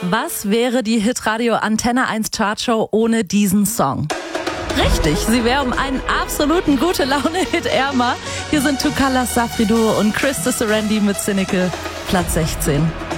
Was wäre die Hitradio Antenne 1 Chartshow ohne diesen Song? Richtig, sie wäre um einen absoluten Gute-Laune-Hit ärmer. Hier sind Two Colors, Safri Duo und Chris de Serendi mit Cynical, Platz 16.